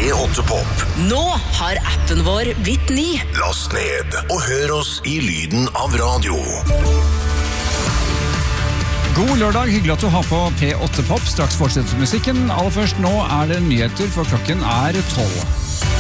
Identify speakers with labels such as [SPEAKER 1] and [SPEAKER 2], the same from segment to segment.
[SPEAKER 1] P8 Pop.
[SPEAKER 2] Nå har appen vår blitt ny.
[SPEAKER 1] Last ned og hør oss i lyden av radio.
[SPEAKER 3] God lørdag, hyggelig at du har på P8 Pop. Straks fortsetter musikken. Aller først nå det nyheter, for klokken 12.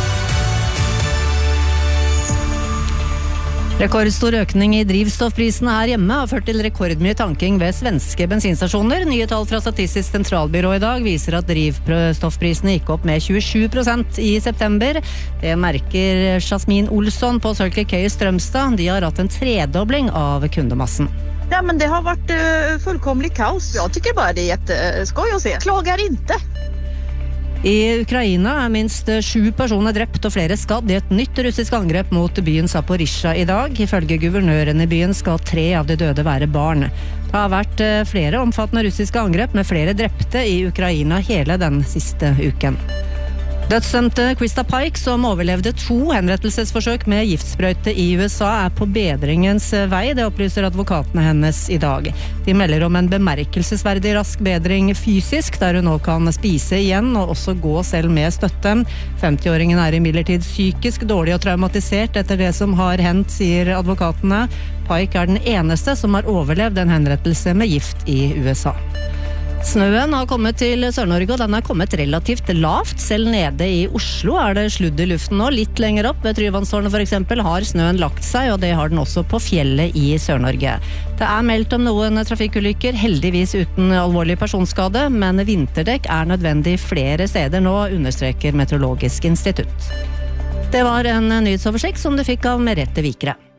[SPEAKER 4] Rekordstor økning i drivstoffprisene her hjemme har ført til rekordmye tanking ved svenske bensinstasjoner. Nye tall fra Statistisk sentralbyrå i dag viser at drivstoffprisene gikk opp med 27% i september. Det merker Jasmin Olsson på Circle K i Strømstad. De har hatt en tredobling av kundemassen.
[SPEAKER 5] Ja, men det har varit fullkomlig kaos. Jag tycker bara det är jätteskoj att se. Klagar inte.
[SPEAKER 4] I Ukraina minst 7 personer drept og flere skadd i et nytt russisk angrep mot byen Zaporizjzja i dag. Ifølge guvernøren i byen skal 3 av de døde være barn. Det har vært flere omfattende russiske angrep med flere drepte i Ukraina hele den siste uken. Dødsdømte Krista Pike, som overlevde 2 henrettelsesforsøk med giftsprøyte i USA, på bedringens vei. Det opplyser advokatene hennes i dag. De melder om en bemerkelsesverdig rask bedring fysisk, der hun nå kan spise igjen og også gå selv med støtte. 50-åringen imidlertid psykisk dårlig og traumatisert etter det som har hendt, sier advokatene. Pike den eneste som har overlevd en henrettelse med gift i USA. Snøen har kommet til Sør-Norge, og den har kommet relativt lavt. Selv nede i Oslo det sludd i luften nå. Litt lenger opp ved Tryvannstårnet for eksempel har snøen lagt seg, og det har den også på fjellet i Sør-Norge. Det meldt om noen trafikkulykker, heldigvis uten alvorlig personskade, men vinterdekk nødvendig flere steder nå, understreker Meteorologisk institutt. Det var en nyhetsoversikt som du fikk av Merete Vikre.